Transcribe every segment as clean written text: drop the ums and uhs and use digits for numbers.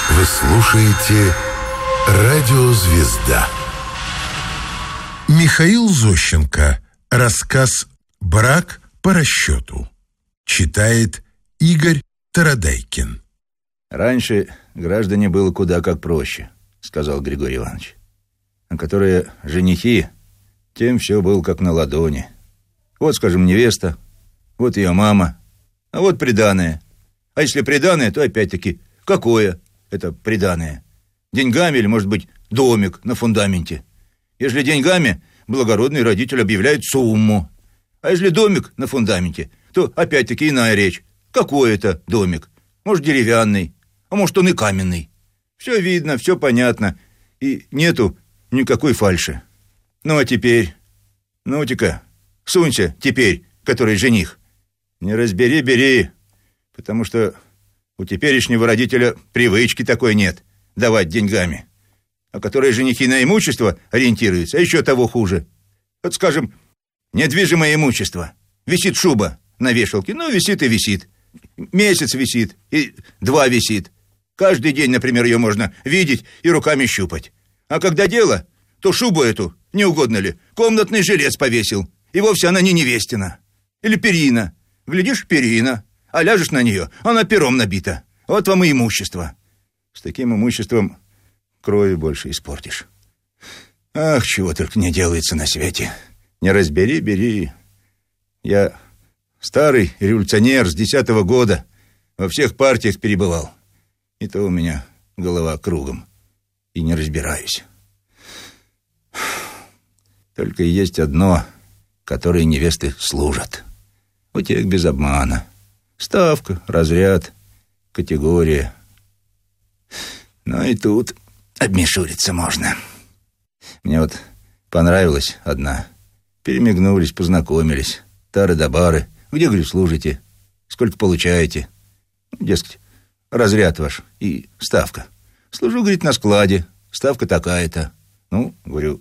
Вы слушаете «Радиозвезда». Михаил Зощенко. Рассказ «Брак по расчету». Читает Игорь Тарадайкин. Раньше, граждане, было куда как проще, сказал Григорий Иванович. А которые женихи, тем все было как на ладони. Вот, скажем, невеста, вот ее мама, а вот приданое. А если приданое, то опять-таки какое это приданое? Деньгами или, может быть, домик на фундаменте? Если деньгами, благородный родитель объявляет сумму. А если домик на фундаменте, то опять-таки иная речь. Какой это домик? Может, деревянный, а может, он и каменный. Все видно, все понятно, и нету никакой фальши. Ну, а теперь? Ну-ка, сунься теперь, который жених. Не разбери, бери, потому что у теперешнего родителя привычки такой нет давать деньгами. А которые женихи на имущество ориентируются, а еще того хуже. Вот, скажем, недвижимое имущество. Висит шуба на вешалке, ну, висит и висит. Месяц висит, и 2 висит. Каждый день, например, ее можно видеть и руками щупать. А когда дело, то шубу эту, не угодно ли, комнатный жилец повесил, и вовсе она не невестина. Или перина. Глядишь, перина, а ляжешь на нее, она пером набита. Вот вам и имущество. С таким имуществом крови больше испортишь. Ах, чего только не делается на свете. Не разбери, бери. Я старый революционер с 10-го года, во всех партиях перебывал. И то у меня голова кругом, и не разбираюсь. Только есть одно, которое невесты служат. Утек без обмана. Ставка, разряд, категория. Но и тут обмешуриться можно. Мне вот понравилась одна. Перемигнулись, познакомились. Тары да бары. Где, говорю, служите? Сколько получаете? Дескать, разряд ваш и ставка. Служу, говорит, на складе. Ставка такая-то. Ну, говорю,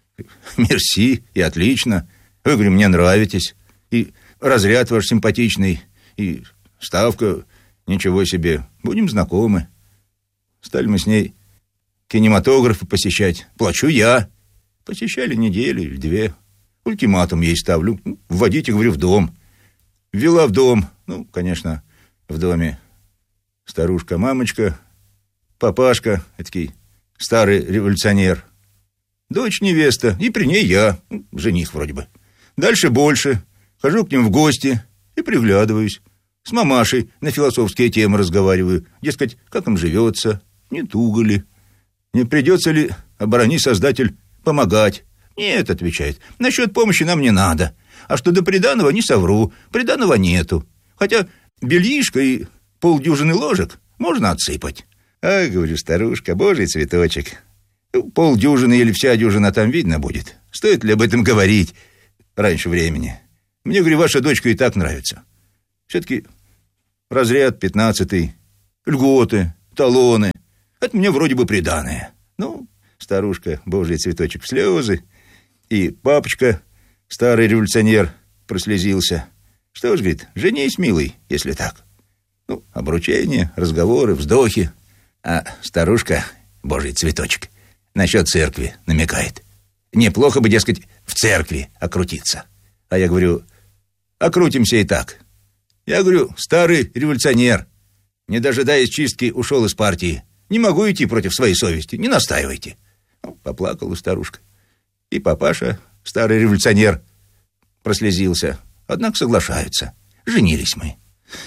мерси и отлично. Вы, говорю, мне нравитесь. И разряд ваш симпатичный. И ставка, ничего себе. Будем знакомы. Стали мы с ней кинематографы посещать. Плачу я. Посещали неделю или 2. Ультиматум ей ставлю. Вводите, говорю, в дом. Ввела в дом. Ну, конечно, в доме старушка-мамочка, папашка, этакий старый революционер. Дочь невеста, и при ней я, жених вроде бы. Дальше больше. Хожу к ним в гости и приглядываюсь. С мамашей на философские темы разговариваю. Дескать, как им живется, не туго ли, не придется ли, оборони Создатель, помогать. Нет, отвечает, насчет помощи нам не надо. А что до приданого, не совру, приданого нету. Хотя бельишко и полдюжины ложек можно отсыпать. А, говорю, старушка, божий цветочек. Полдюжины или вся дюжина там видно будет. Стоит ли об этом говорить раньше времени? Мне, говорю, ваша дочка и так нравится. Все-таки разряд 15-й, льготы, талоны. Это мне вроде бы приданое. Ну, старушка, божий цветочек, в слезы. И папочка, старый революционер, прослезился. Что ж, говорит, женись, милый, если так. Ну, обручение, разговоры, вздохи. А старушка, божий цветочек, насчет церкви намекает. Неплохо бы, дескать, в церкви окрутиться. А я говорю, окрутимся и так. Я говорю, старый революционер, не дожидаясь чистки, ушел из партии. Не могу идти против своей совести, не настаивайте. Ну, поплакала старушка. И папаша, старый революционер, прослезился. Однако соглашаются. Женились мы.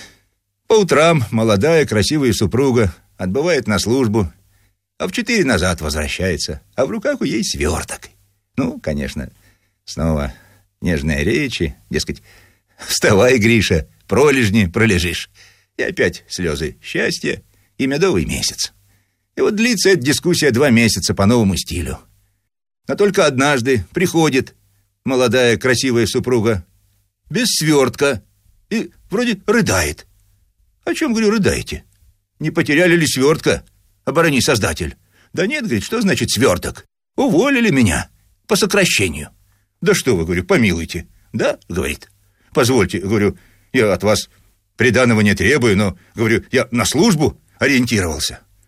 По утрам молодая красивая супруга отбывает на службу, а в 4 назад возвращается, а в руках у ей сверток. Ну, конечно, снова нежные речи, дескать, вставай, Гриша, пролежни пролежишь. И опять слезы счастья и медовый месяц. И вот длится эта дискуссия 2 месяца по новому стилю. Но только однажды приходит молодая красивая супруга без свертка и вроде рыдает. О чем, говорю, рыдаете? Не потеряли ли свертка? Оборони Создатель. Да нет, говорит, что значит сверток? Уволили меня по сокращению. Да что вы, говорю, помилуйте. Да, говорит. Позвольте, говорю, я от вас приданого не требую, но, говорю, я на службу ориентировался.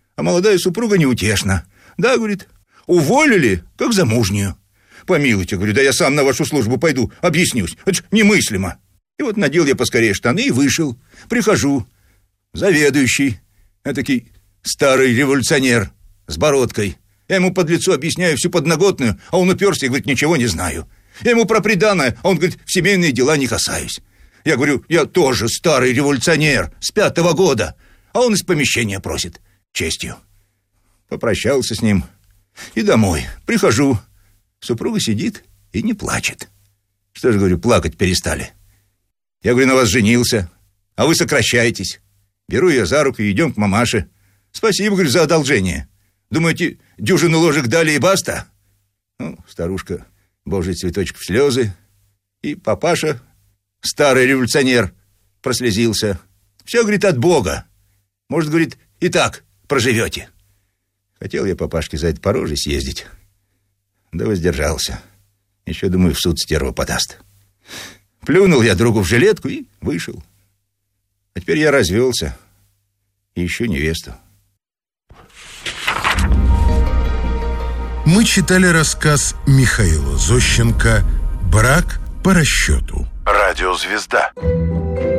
А молодая супруга неутешна. Да, говорит, уволили, как замужнюю. Помилуйте, говорю, да я сам на вашу службу пойду, объяснюсь. Это ж немыслимо. И вот надел я поскорее штаны и вышел. Прихожу. Заведующий, этакий старый революционер с бородкой. Я ему под лицо объясняю всю подноготную, а он уперся и говорит, ничего не знаю. Я ему про приданое, а он говорит, в семейные дела не касаюсь. Я говорю, я тоже старый революционер с 5-го года. А он из помещения просит, честью. Попрощался с ним и домой. Прихожу. Супруга сидит и не плачет. Что же, говорю, плакать перестали? Я говорю, на вас женился, а вы сокращаетесь. Беру ее за руку и идем к мамаше. Спасибо, говорю, за одолжение. Думаете, дюжину ложек дали и баста? Ну, старушка, божий цветочек в слезы. И папаша, старый революционер, прослезился. Все, говорит, от Бога. Может, говорит, и так проживете. Хотел я папашке за это по роже съездить. Да воздержался. Еще, думаю, в суд стерва подаст. Плюнул я другу в жилетку и вышел. А теперь я развелся и ищу невесту. Мы читали рассказ Михаила Зощенко «Брак по расчету». Радиозвезда.